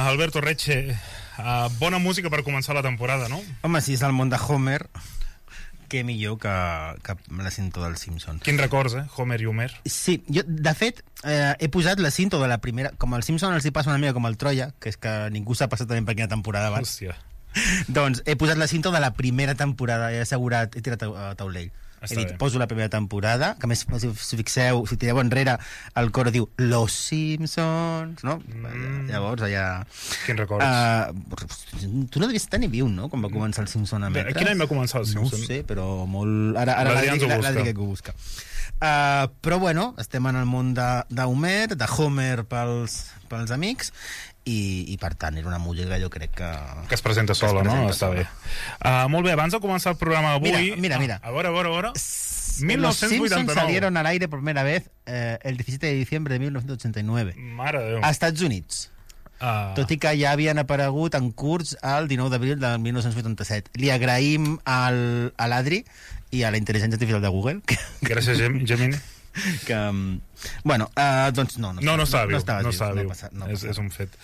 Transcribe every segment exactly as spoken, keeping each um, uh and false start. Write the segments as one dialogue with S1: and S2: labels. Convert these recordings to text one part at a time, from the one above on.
S1: Alberto Reche, uh, bona música per començar la temporada, no?
S2: Home, si és el món de Homer, què millor que, que la cinta dels Simpsons.
S1: Quins records, eh? Homer i Homer.
S2: Sí, jo, de fet, eh, he posat la cinta de la primera... Com als Simpsons els hi passa una mica com al Troia, que és que ningú s'ha passat també per quina temporada abans.
S1: Hòstia.
S2: Doncs he posat la cinta de la primera temporada, he assegurat, he tirat a taulell.
S1: Està
S2: He dit,
S1: bé.
S2: poso la primera temporada, que a més, si us fixeu, si tireu enrere, el coro diu Los Simpsons, no?
S1: Mm.
S2: Llavors, allà...
S1: Quins records.
S2: Uh, tu no devies estar ni viu, no?, quan va començar el Simpson a
S1: Bé,
S2: emetre's.
S1: a quin any va començar el Simpson?
S2: No ho sé, però molt... Ara, ara
S1: L'Adrià ens ho busca.
S2: l'Adrià que ho busca. Uh, però bueno, estem en el món de- d'Homer, de, de Homer pels, pels amics, i, i per tant era una música, jo crec que...
S1: Que es presenta sola,
S2: que es
S1: no?
S2: presenta
S1: Està
S2: sola.
S1: bé. Uh, molt bé, abans de començar el programa d'avui...
S2: Mira, mira, mira.
S1: A veure, a veure, a veure...
S2: Los
S1: mil nou-cents vuitanta-nou.
S2: Simpsons salieron al aire por primera vez eh, el diecisiete de diciembre de mil novecientos ochenta y nueve
S1: Mare de Déu.
S2: a Estats Units.
S1: Uh,
S2: Tot i que ja havien aparegut en curs el dinou d'abril de mil nou-cents vuitanta-set. Li agraïm al, a l'Adri i a la intel·ligència artificial de Google que,
S1: Gràcies, Gem- Gemini.
S2: que bueno, uh, doncs no no,
S1: No, no estava viu.
S2: no, estava
S1: No
S2: viu,
S1: estava
S2: no
S1: viu.
S2: passa- no
S1: és,
S2: passa.
S1: és un fet.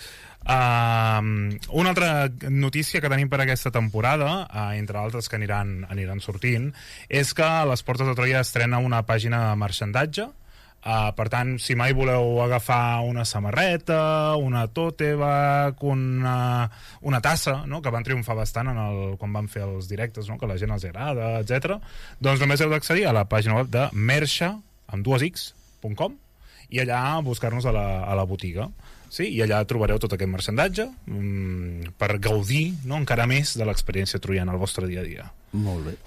S1: Uh, una altra notícia que tenim per aquesta temporada, uh, entre altres que aniran, aniran sortint, és que a les Portes de Troia estrena una pàgina de marxandatge. Uh, per tant, si mai voleu agafar una samarreta, una tote bag, una, una tassa, no?, que van triomfar bastant en el, quan van fer els directes, no?, que a la gent els agrada, etcètera, doncs només heu d'accedir a la pàgina web de merxa, amb dues x punt com, i allà buscar-nos a, la, a la botiga. Sí, i allà trobareu tot aquest marxandatge mmm, per gaudir, no?, encara més de l'experiència troiana al vostre dia a dia.
S2: Molt bé.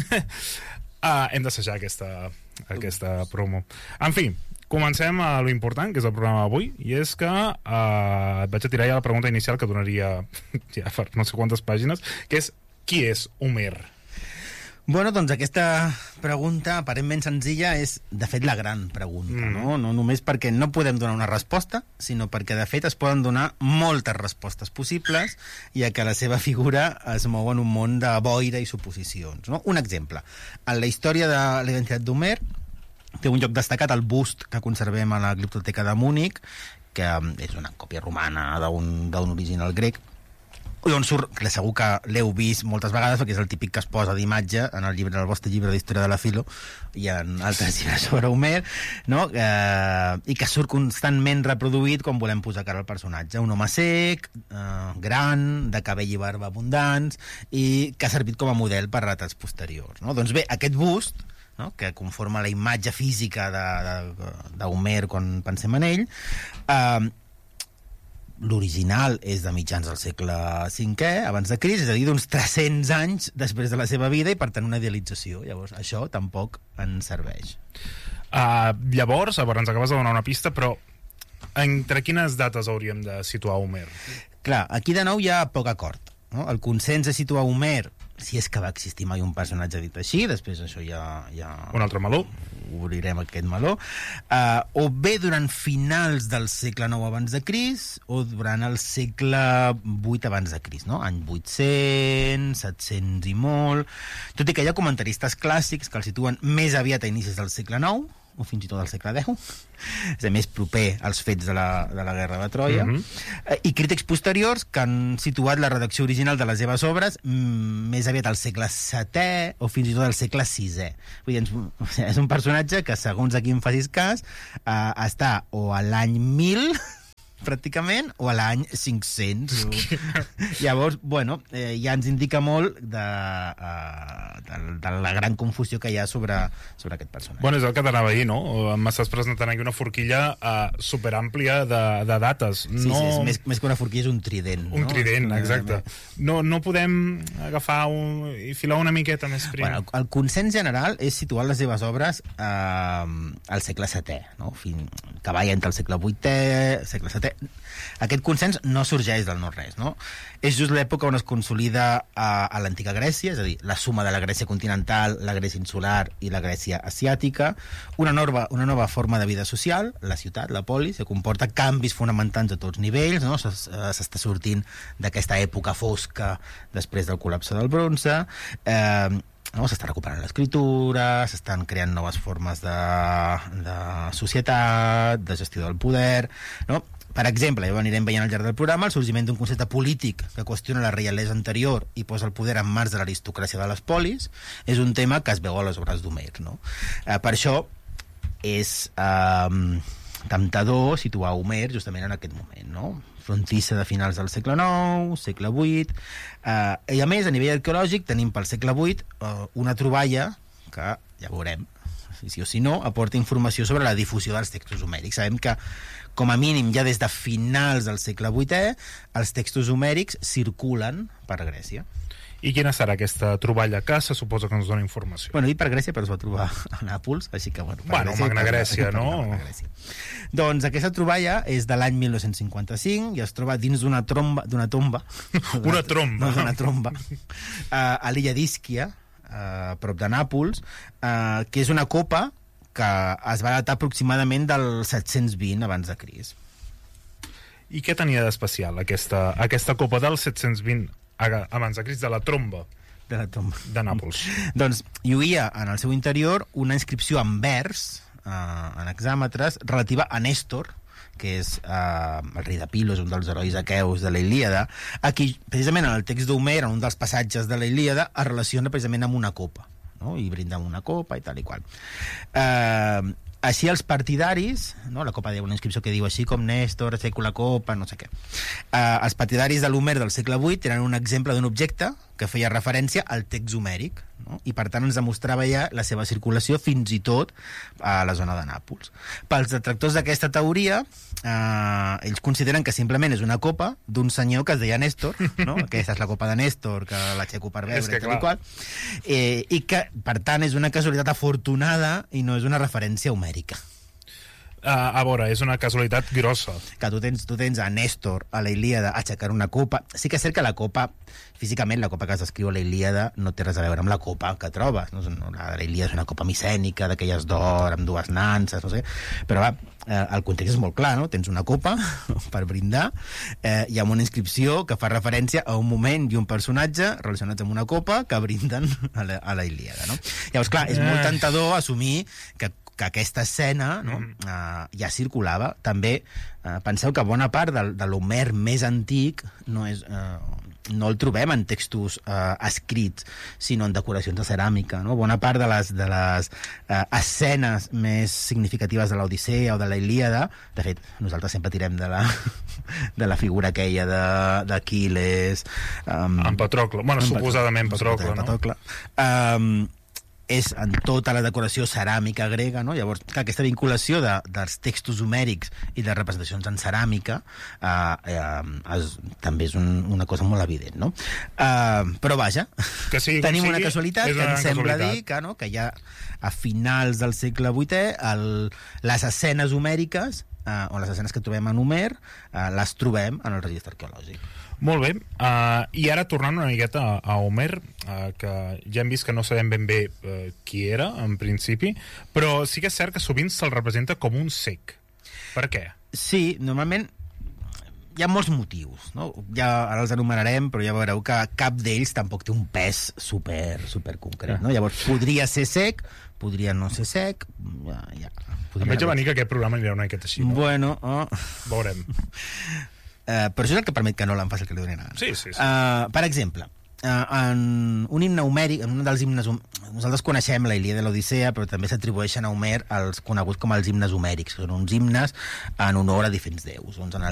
S1: Ah, hem d'assajar aquesta, aquesta promo. En fi, comencem a lo important, que és el programa d'avui, i és que eh, et vaig a tirar ja la pregunta inicial que donaria ja per no sé quantes pàgines, que és, qui és Homer?
S2: Bueno, doncs aquesta pregunta aparentment senzilla és, de fet, la gran pregunta,
S1: Mm.
S2: no? No només perquè no podem donar una resposta, sinó perquè, de fet, es poden donar moltes respostes possibles, ja que la seva figura es mou en un món de boira i suposicions, no? Un exemple. En la història de la identitat d'Homer té un lloc destacat el bust que conservem a la Gliptoteca de Múnich, que mm, és una còpia romana d'un d'un original grec, i on surt, que segur que l'heu vist moltes vegades, perquè és el típic que es posa d'imatge en el llibre, en el vostre llibre d'història de la filo i en altres llibres sobre Homer, no? Eh, i que surt constantment reproduït quan volem posar cara al personatge. Un home sec, eh, gran, de cabell i barba abundants, i que ha servit com a model per retrats posteriors, no? Doncs bé, aquest bust, no?, que conforma la imatge física d'Homer quan pensem en ell, eh, l'original és de mitjans del segle cinquè abans de Crist, és a dir, d'uns tres-cents anys després de la seva vida, i per tant una idealització. Llavors això tampoc ens serveix.
S1: Uh, llavors, a veure, ens acabes de donar una pista, però entre quines dates hauríem de situar Homer?
S2: Clar, aquí de nou hi ha poc acord, no? El consens de situar Homer, si és que va existir mai un personatge dit així, després això ja... ja...
S1: Un altre meló?
S2: Obrirem aquest meló, uh, o bé durant finals del segle nou abans de Crist, o durant el segle vuit abans de Crist, no? Any vuit-cents, set-cents i molt, tot i que hi ha comentaristes clàssics que el situen més aviat a inicis del segle nou, o fins i tot del segle deu, és a més proper als fets de la, de la Guerra de Troia,
S1: Mm-hmm.
S2: i crítics posteriors que han situat la redacció original de les seves obres mm, més aviat al segle setè o fins i tot al segle sisè. Vull dir, ens, o sigui, és un personatge que, segons a qui em facis cas, eh, està o a l'any mil pràcticament, o a l'any cinc-cents. Llavors, bueno, eh, ja ens indica molt de, uh, de, de la gran confusió que hi ha sobre, sobre aquest personatge.
S1: Bueno, és el que t'anava a dir, no? M'estàs presentant aquí una forquilla uh, superàmplia de, de dates.
S2: Sí,
S1: no...
S2: sí, és més, més que una forquilla, és un trident.
S1: Un
S2: no?
S1: trident,
S2: És una-
S1: exacte. No, no podem agafar un, i filar una miqueta més prim.
S2: Bueno, el, el consens general és situar les seves obres eh, al segle setè, no? Fin, que va entre el segle vuitè, segle setè. Aquest consens no sorgeix del no-res, no? És just l'època on es consolida a, a l'antiga Grècia, és a dir, la suma de la Grècia continental, la Grècia insular i la Grècia asiàtica, una nova, una nova forma de vida social, la ciutat, la polis, que comporta canvis fonamentals a tots nivells, no? S'està sortint d'aquesta època fosca després del col·lapse del bronze, eh, no? S'està recuperant l'escriptura, s'estan creant noves formes de, de societat, de gestió del poder, no? per exemple, ja ho anirem veient al llarg del programa, el sorgiment d'un concepte polític que qüestiona la reialesa anterior i posa el poder en mans de l'aristocràcia de les polis és un tema que es veu a les obres d'Homer, no? Eh, per això és eh, temptador situar Homer justament en aquest moment, no? Frontissa de finals del segle nou, segle vuit, eh, i a més, a nivell arqueològic, tenim pel segle vuit eh, una troballa que, ja veurem, si sí o si no, aporta informació sobre la difusió dels textos homèrics. Sabem que, com a mínim, ja des de finals del segle vuitè, els textos homèrics circulen per Grècia.
S1: I quina serà aquesta troballa que se suposa que ens dona informació?
S2: Bueno, dit per Grècia, però es va trobar a Nàpols, així que... Bueno,
S1: bueno
S2: Grècia,
S1: Magna Grècia,
S2: per,
S1: no?
S2: per Magna Grècia. Doncs aquesta troballa és de l'any mil nou-cents cinquanta-cinc i es troba dins d'una tromba... d'una tomba.
S1: Una tromba?
S2: No, d'una tromba. Uh, a l'illa d'Ísquia, a prop de Nàpols, uh, que és una copa que es va datar aproximadament del set-cents vint abans de Crist.
S1: I què tenia d'especial aquesta, aquesta copa del set-cents vint abans de Crist, de la tromba
S2: de la tomba
S1: de Nàpols?
S2: Doncs lluïa en el seu interior una inscripció en vers, uh, en hexàmetres, relativa a Nèstor, que és eh, el rei de Pilos, un dels herois aqueus de la Ilíada, a qui, precisament en el text d'Homer, en un dels passatges de la Ilíada, es relaciona precisament amb una copa, no? I brinda amb una copa i tal i qual. Eh, així els partidaris, no? La copa té una inscripció que diu així com Nèstor, seco la copa, no sé què. Eh, els partidaris de l'Homer del segle vuit tenen un exemple d'un objecte que feia referència al text homèric, no? I per tant ens demostrava ja la seva circulació fins i tot a la zona de Nàpols. Pels detractors d'aquesta teoria, eh, ells consideren que simplement és una copa d'un senyor que es deia Nèstor, no? Aquesta és la copa de Nèstor, que l'aixeco per veure,
S1: que,
S2: i tal i qual, eh, i que per tant és una casualitat afortunada i no és una referència homèrica.
S1: Uh, a veure, és una casualitat grossa.
S2: Que tu tens, tu tens a Nèstor, a la Ilíada, aixecant una copa. Sí que és cert que la copa, físicament, la copa que es descriu a la Ilíada no té res a veure amb la copa que trobes. No? La de la Ilíada és una copa micènica, d'aquelles d'or, amb dues nanses, no sé. Però va, eh, el context és molt clar, no? Tens una copa per brindar eh, i amb una inscripció que fa referència a un moment i un personatge relacionats amb una copa que brinden a la, a la Ilíada, no? Llavors, clar, és molt tentador assumir que que aquesta escena, no, mm. uh, ja circulava. També uh, penseu que bona part de, de l'Homer més antic no, és, uh, no el trobem en textos uh, escrits, sinó en decoracions de ceràmica, no? Bona part de les, de les uh, escenes més significatives de l'Odissea o de la Ilíada, de fet, nosaltres sempre tirem de la, de la figura aquella d'Aquil·les... Um,
S1: en Patrocle, bueno, suposadament Patrocle, no?
S2: Patrocle. Um, és en tota la decoració ceràmica grega, no? Llavors, clar, aquesta vinculació de, dels textos homèrics i de representacions en ceràmica eh, eh, és, també és un, una cosa molt evident, no? Eh, però vaja,
S1: que sigui
S2: tenim
S1: sigui,
S2: una casualitat
S1: una
S2: que ens sembla
S1: casualitat.
S2: dir que, no, que ja a finals del segle vuitè el, les escenes homèriques eh, o les escenes que trobem en Homer eh, les trobem en el registre arqueològic.
S1: Molt bé, uh, i ara tornant una miqueta a, a Homer, uh, que ja hem vist que no sabem ben bé uh, qui era, en principi, però sí que és cert que sovint se'l representa com un cec. Per què?
S2: Sí, normalment hi ha molts motius, no? Ja ara els enumerarem, però ja veureu que cap d'ells tampoc té un pes super, super concret, no? Llavors, podria ser sec, podria no ser sec, ja... ja
S1: em veig a venir que aquest programa anirà una miqueta així, no?
S2: Bueno, oh.
S1: Veurem.
S2: Uh, però això és el que permet que no l'en faci el que li donin gana.
S1: Sí, sí, sí.
S2: Uh, per exemple, uh, en un himne homèric, en un dels himnes... Nosaltres coneixem la Ilíada i l'Odissea, però també s'atribueixen a Homer els coneguts com els himnes homèrics, que són uns himnes en honor a diferents déus. Doncs en